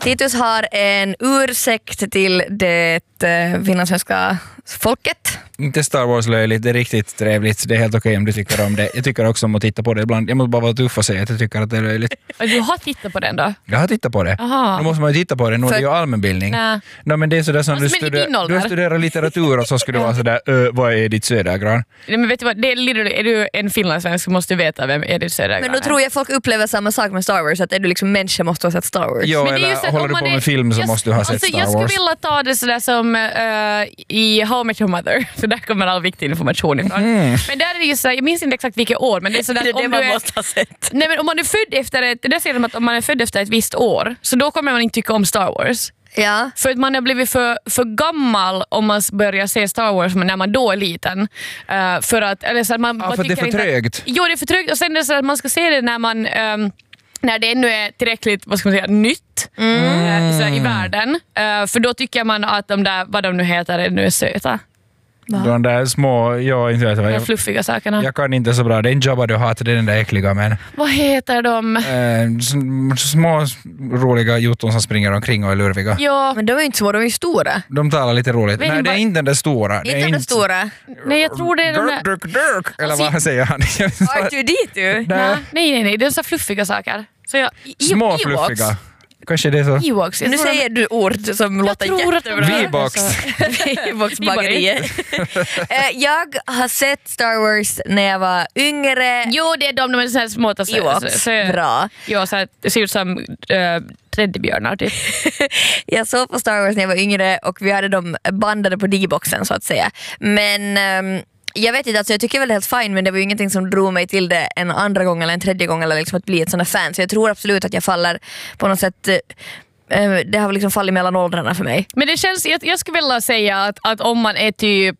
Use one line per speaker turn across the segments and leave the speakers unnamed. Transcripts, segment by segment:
Titus har en ursäkt till det finlandssvenska folket.
Inte Star Wars löjligt, det är riktigt trevligt. Det är helt okej om du tycker om det. Jag tycker också om att titta på det ibland. Jag måste bara vara tuff och säga att jag tycker att det är löjligt.
Du har tittat på den då?
Jag har tittat på det.
Aha.
Då måste man ju titta på det. Nu är det ju allmänbildning.
Nej.
Men det är sådär som
Alltså,
du studerar litteratur och så skulle du vara sådär, vad är Edith Södergran?
Nej, men vet du vad, det är literally, är du en finlandssvensk så måste du veta vem Edith Södergran är.
Men då tror jag folk upplever samma sak med Star Wars, att är du liksom människa måste ha sett Star Wars.
Ja,
Men det är
eller
just att
håller
om
du
man
på med
är-
film så måste du ha sett Star Wars.
Jag skulle vilja ta det sådär som i How I Met Your Mother, för där kommer all viktig information ifrån. Men där är det ju så, jag minns inte exakt vilket år, men det är sådär
Det är det
om
man
du är,
måste ha sett.
nej, men om man är född efter det säger de att om man är född efter ett visst år, så då kommer man inte tycka om Star Wars.
Ja.
För att man har blivit för gammal om man börjar se Star Wars när man då är liten. För att, eller så att man
Ja, för det är för trögt.
Jo, det är för trögt. Och sen är det så att man ska se det när man när det ännu är tillräckligt, vad ska man säga, nytt så i världen. För då tycker man att de där, vad de nu heter, ännu är söta.
De där små, jag inte vet vad
De fluffiga sakerna.
jag kan inte så bra. Det är en Jabba du hatar, det är den där äckliga, men
Vad heter de?
små roliga jotton som springer omkring och är lurviga.
Ja,
Men de är ju inte små, de är ju stora.
De talar lite roligt.
Vet
Nej,
ni
det är
vad-
inte den där stora. Det är
Inte de stora.
nej, jag tror det är de där...
Dirk. Eller vad säger han?
R2D2.
Nej, det är så fluffiga saker. Så jag,
Små
Ewoks.
fluffiga. Kanske det är så.
Ewoks. Jag
Nu
tror de-
säger du ord som låter
tror att-
jättebra.
V-box.
V-box-bageriet. Jag har sett Star Wars när jag var yngre.
Jo, det är de är så här små.
Ewoks, bra.
Ja, så här, det ser ut som teddybjörnar typ.
Jag såg på Star Wars när jag var yngre och vi hade dem bandade på digiboxen så att säga. Men jag vet inte, alltså jag tycker väl det är helt fine, men det var ju ingenting som drog mig till det en andra gång eller en tredje gång eller liksom att bli ett sån här fan. Så jag tror absolut att jag faller på något sätt. Det har liksom fallit mellan åldrarna för mig.
Men det känns, jag skulle vilja säga att om man är typ,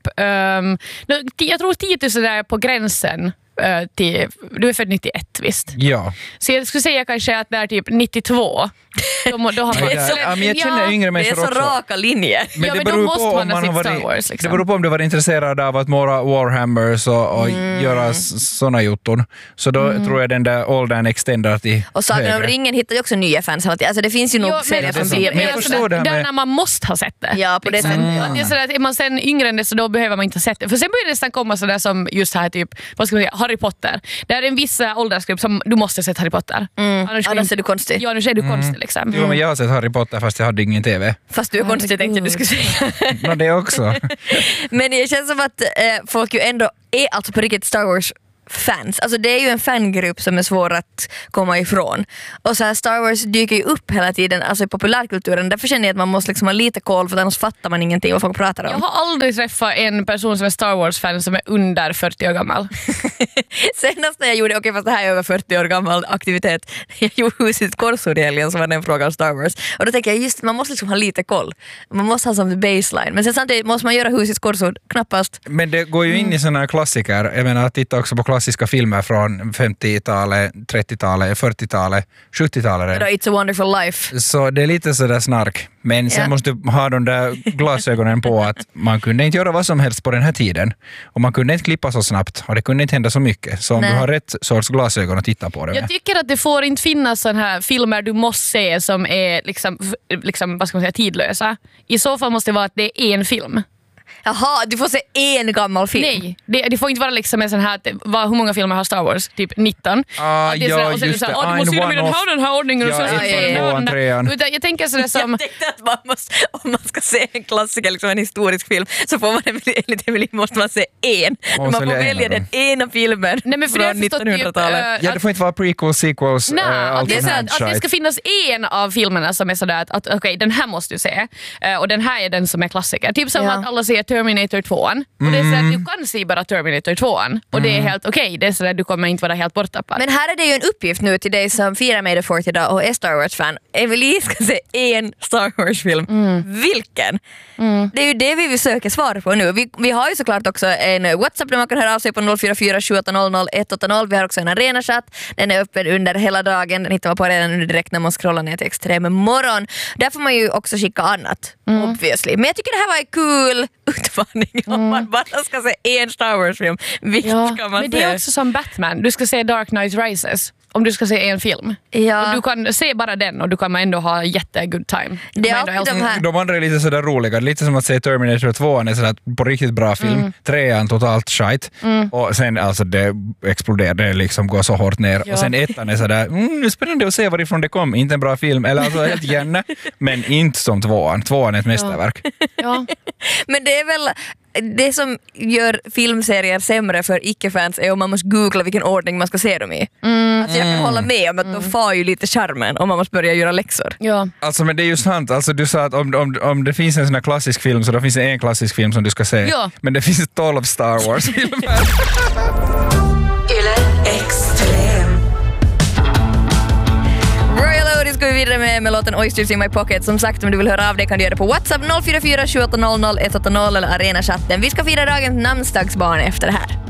jag tror 10 000 är på gränsen. Till, du är född 91 visst?
Ja.
Så jag skulle säga kanske att det är typ 92. Då har man
Ja, men jag känner yngre
Det är
människor
så
också.
raka linjer.
Ja, men då måste man ha sett Star Wars, liksom.
Det beror på om du var intresserad av att måla Warhammers och göra såna jotton. Så då tror jag den där åldern extendar till
Och Sagan om
högre.
ringen hittar ju också nya fans. Alltså det finns ju nog serier som blir
men jag förstår det här
där
med-
när man måste ha sett det.
Ja, på det sättet.
Att det är sådär att är man sen yngre än det så då behöver man inte ha sett det. För sen börjar det nästan komma sådär som just här typ, vad ska man säga, Harry Potter. Det är en viss åldersgrupp som du måste ha sett Harry Potter.
Annars är du konstig.
Ja, annars är du konstig liksom.
Jo, men jag har sett Harry Potter fast jag hade ingen TV.
Fast du är konstig tänkte jag du skulle säga.
Nå, det också.
Men det känns som att folk ju ändå är alltså på riktigt Star Wars fans. Alltså det är ju en fangrupp som är svår att komma ifrån. Och så här Star Wars dyker ju upp hela tiden alltså i populärkulturen. Därför känner jag att man måste liksom ha lite koll för annars fattar man ingenting vad folk pratar om.
Jag har aldrig träffat en person som är Star Wars-fan som är under 40 år gammal.
Senast när jag gjorde, okej fast det här är över 40 år gammal aktivitet, jag gjorde Huset Korsord i helgen som var den frågan om Star Wars. Och då tänker jag just, man måste liksom ha lite koll. Man måste ha som baseline. Men sen samtidigt måste man göra Huset Korsord knappast.
Men det går ju in i såna här klassiker. Jag menar, titta också på klassiska filmer från 50-talet, 30-talet, 40-talet, 70-talet.
It's a wonderful life.
Så det är lite sådär snark. Men sen måste du ha de där glasögonen på att man kunde inte göra vad som helst på den här tiden. Och man kunde inte klippa så snabbt. Och det kunde inte hända så mycket. Så om
Nej.
du har rätt sorts glasögon att titta på det med.
Jag tycker att det får inte finnas sådana här filmer du måste se som är liksom vad ska man säga, tidlösa. I så fall måste det vara att det är en film.
Jaha, du får se en gammal film.
Nej, det får inte vara liksom en sån här att, hur många filmer har Star Wars? Typ 19.
Ah,
Att det är sådär, och sen är det såhär, du måste se dem i den här ordningen. Och så
Ja,
jag tänker sådär som...
Jag tänkte att man måste, om man ska se en klassiker, liksom en historisk film, så får man enligt Emily måste man se en. Man får välja den ena filmen från 1900-talet.
Ja, det får inte vara prequels, sequels, allt
det är
sånt
så
här
att det ska finnas en av filmerna som är sådär att okej, den här måste du se. Och den här är den som är klassiker. Typ som att alla ser Terminator 2. Och det är så att du kan se bara Terminator 2. Och det är helt okej. Det är så att du kommer inte vara helt borttappad.
Men här är det ju en uppgift nu till dig som firar May the 4th idag och är Star Wars-fan. Emily ska se en Star Wars-film. Vilken? Det är ju det vi söker svar på nu. Vi har ju såklart också en WhatsApp där man kan höra av sig på 044 780 180. Vi har också en arena-chatt. Den är öppen under hela dagen. Den hittar man på redan under direkt när man scrollar ner till Extrem morgon. Där får man ju också skicka annat. Obviously. Men jag tycker det här var en kul utmaning om man bara ska se en Star Wars-film. Vilken ska man
men det är också som Batman. Du ska se Dark Knight Rises. om du ska se en film.
Ja.
Och du kan se bara den och du kan ändå ha jättegood time.
Det är alltid de här...
De andra är lite sådär roliga, lite som att se Terminator 2 är sådär på riktigt bra film, 3:an totalt skit och sen alltså det exploderar, det liksom går så hårt ner och sen 1:an är sådär, nu är spännande att se varifrån det kom, inte en bra film, eller alltså helt gärna, men inte som 2:an är ett mästerverk.
Ja.
Men det är väl det som gör filmserier sämre för icke-fans är om man måste googla vilken ordning man ska se dem i. Alltså jag kan hålla med om att då far ju lite charmen om man måste börja göra läxor.
Ja.
Alltså men det är ju sant, alltså du sa att om det finns en sån här klassisk film så då finns det en klassisk film som du ska se.
Ja.
Men det finns 12 Star Wars-filmer.
Royal Otis går vi vidare med låten Oysters in my pocket. Som sagt, om du vill höra av dig kan du göra det på WhatsApp 044 2800 180 eller Arena-chatten. Vi ska fira dagens namnsdagsbarn efter det här.